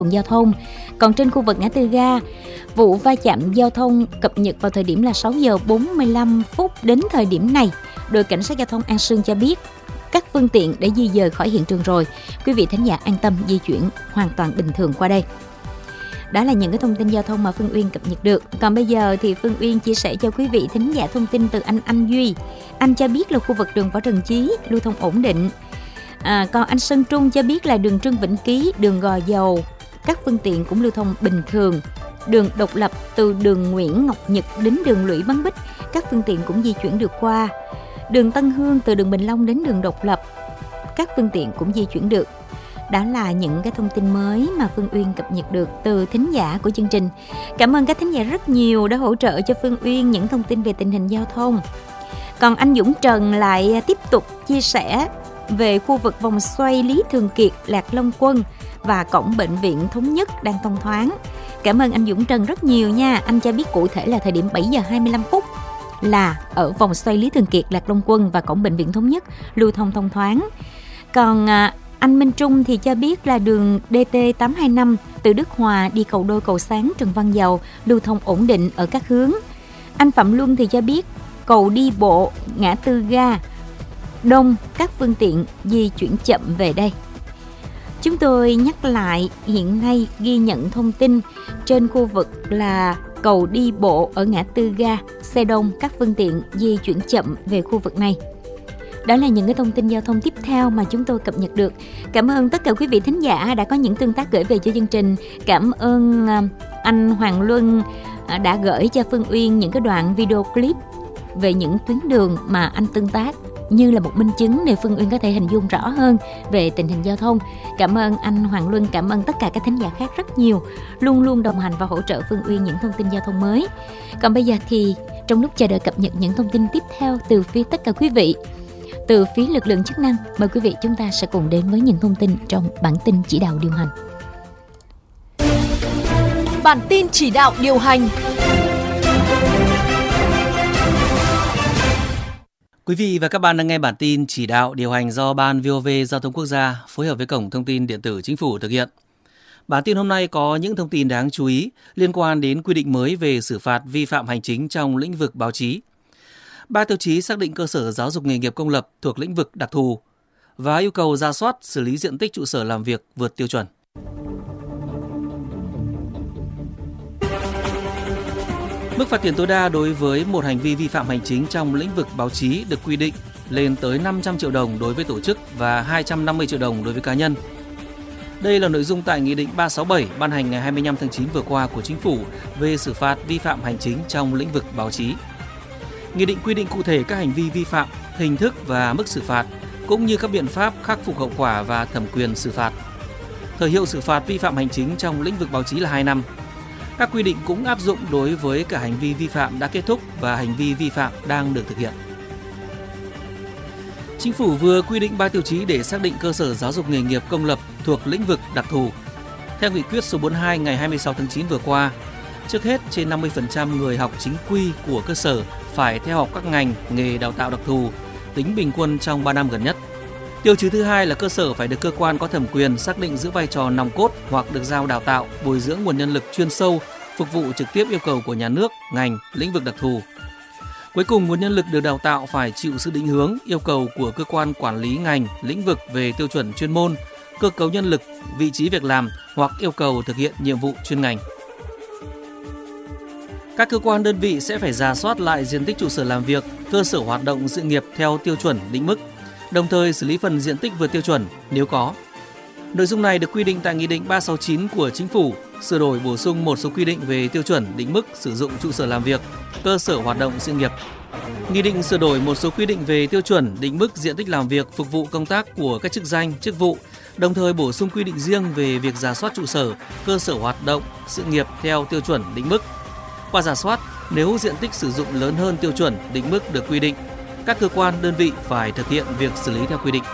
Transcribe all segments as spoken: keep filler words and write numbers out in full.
giao thông. Còn trên khu vực ngã tư ga, vụ va chạm giao thông cập nhật vào thời điểm là sáu giờ bốn mươi lăm phút. Đến thời điểm này, đội cảnh sát giao thông An Sương cho biết các phương tiện đã di dời khỏi hiện trường rồi. Quý vị thính giả an tâm di chuyển hoàn toàn bình thường qua đây. Đó là những cái thông tin giao thông mà Phương Uyên cập nhật được. Còn bây giờ thì Phương Uyên chia sẻ cho quý vị thính giả thông tin từ anh Anh Duy. Anh cho biết là khu vực đường Võ Trần Chí lưu thông ổn định. À, còn anh Sơn Trung cho biết là đường Trương Vĩnh Ký, đường Gò Dầu, các phương tiện cũng lưu thông bình thường. Đường Độc Lập từ đường Nguyễn Ngọc Nhật đến đường Lũy Bắn Bích, các phương tiện cũng di chuyển được qua. Đường Tân Hương từ đường Bình Long đến đường Độc Lập, các phương tiện cũng di chuyển được. Đó là những cái thông tin mới mà Phương Uyên cập nhật được từ thính giả của chương trình. Cảm ơn các thính giả rất nhiều đã hỗ trợ cho Phương Uyên những thông tin về tình hình giao thông. Còn anh Dũng Trần lại tiếp tục chia sẻ về khu vực vòng xoay Lý Thường Kiệt, Lạc Long Quân và cổng bệnh viện Thống Nhất đang thông thoáng. Cảm ơn anh Dũng Trần rất nhiều nha. Anh cho biết cụ thể là thời điểm bảy giờ hai mươi lăm phút là ở vòng xoay Lý Thường Kiệt, Lạc Long Quân và cổng bệnh viện Thống Nhất lưu thông thông thoáng. Còn à, anh Minh Trung thì cho biết là đường D T tám hai năm từ Đức Hòa đi cầu Đôi Cầu Sáng Trần Văn Dầu lưu thông ổn định ở các hướng. Anh Phạm Luân thì cho biết cầu đi bộ ngã tư ga Đông, các phương tiện di chuyển chậm về đây. Chúng tôi nhắc lại hiện nay ghi nhận thông tin trên khu vực là cầu đi bộ ở ngã tư ga xe đông, các phương tiện di chuyển chậm về khu vực này. Đó là những cái thông tin giao thông tiếp theo mà chúng tôi cập nhật được. Cảm ơn tất cả quý vị thính giả đã có những tương tác gửi về cho chương trình. Cảm ơn anh Hoàng Luân đã gửi cho Phương Uyên những cái đoạn video clip về những tuyến đường mà anh tương tác như là một minh chứng để Phương Uyên có thể hình dung rõ hơn về tình hình giao thông. Cảm ơn anh Hoàng Luân, cảm ơn tất cả các thính giả khác rất nhiều, luôn luôn đồng hành và hỗ trợ Phương Uyên những thông tin giao thông mới. Còn bây giờ thì trong lúc chờ đợi cập nhật những thông tin tiếp theo từ phía tất cả quý vị, từ phía lực lượng chức năng, mời quý vị chúng ta sẽ cùng đến với những thông tin trong bản tin chỉ đạo điều hành. Bản tin chỉ đạo điều hành. Quý vị và các bạn đang nghe bản tin chỉ đạo điều hành do Ban vê o vê Giao thông Quốc gia phối hợp với Cổng Thông tin Điện tử Chính phủ thực hiện. Bản tin hôm nay có những thông tin đáng chú ý liên quan đến quy định mới về xử phạt vi phạm hành chính trong lĩnh vực báo chí. Ba tiêu chí xác định cơ sở giáo dục nghề nghiệp công lập thuộc lĩnh vực đặc thù và yêu cầu rà soát xử lý diện tích trụ sở làm việc vượt tiêu chuẩn. Mức phạt tiền tối đa đối với một hành vi vi phạm hành chính trong lĩnh vực báo chí được quy định lên tới năm trăm triệu đồng đối với tổ chức và hai trăm năm mươi triệu đồng đối với cá nhân. Đây là nội dung tại Nghị định ba trăm sáu mươi bảy ban hành ngày hai mươi lăm tháng chín vừa qua của Chính phủ về xử phạt vi phạm hành chính trong lĩnh vực báo chí. Nghị định quy định cụ thể các hành vi vi phạm, hình thức và mức xử phạt, cũng như các biện pháp khắc phục hậu quả và thẩm quyền xử phạt. Thời hiệu xử phạt vi phạm hành chính trong lĩnh vực báo chí là hai năm. Các quy định cũng áp dụng đối với cả hành vi vi phạm đã kết thúc và hành vi vi phạm đang được thực hiện. Chính phủ vừa quy định ba tiêu chí để xác định cơ sở giáo dục nghề nghiệp công lập thuộc lĩnh vực đặc thù. Theo nghị quyết số bốn mươi hai ngày hai mươi sáu tháng chín vừa qua, trước hết trên năm mươi phần trăm người học chính quy của cơ sở phải theo học các ngành nghề đào tạo đặc thù, tính bình quân trong ba năm gần nhất. Tiêu chí thứ hai là cơ sở phải được cơ quan có thẩm quyền xác định giữ vai trò nòng cốt hoặc được giao đào tạo, bồi dưỡng nguồn nhân lực chuyên sâu, phục vụ trực tiếp yêu cầu của nhà nước, ngành, lĩnh vực đặc thù. Cuối cùng, nguồn nhân lực được đào tạo phải chịu sự định hướng, yêu cầu của cơ quan quản lý ngành, lĩnh vực về tiêu chuẩn chuyên môn, cơ cấu nhân lực, vị trí việc làm hoặc yêu cầu thực hiện nhiệm vụ chuyên ngành. Các cơ quan đơn vị sẽ phải rà soát lại diện tích trụ sở làm việc, cơ sở hoạt động sự nghiệp theo tiêu chuẩn định mức, đồng thời xử lý phần diện tích vượt tiêu chuẩn nếu có. Nội dung này được quy định tại Nghị định ba trăm sáu mươi chín của Chính phủ, sửa đổi bổ sung một số quy định về tiêu chuẩn định mức sử dụng trụ sở làm việc, cơ sở hoạt động sự nghiệp. Nghị định sửa đổi một số quy định về tiêu chuẩn định mức diện tích làm việc phục vụ công tác của các chức danh, chức vụ, đồng thời bổ sung quy định riêng về việc rà soát trụ sở, cơ sở hoạt động sự nghiệp theo tiêu chuẩn định mức. Qua rà soát, nếu diện tích sử dụng lớn hơn tiêu chuẩn định mức được quy định, các cơ quan đơn vị phải thực hiện việc xử lý theo quy định.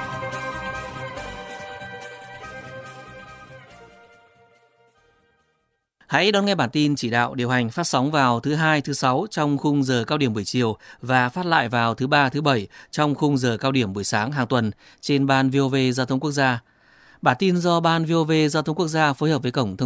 Hãy đón nghe bản tin chỉ đạo điều hành phát sóng vào thứ hai, thứ sáu trong khung giờ cao điểm buổi chiều và phát lại vào thứ ba, thứ bảy trong khung giờ cao điểm buổi sáng hàng tuần trên Ban vê o vê Giao thông Quốc gia. Bản tin do Ban vê o vê Giao thông Quốc gia phối hợp với Cổng Thông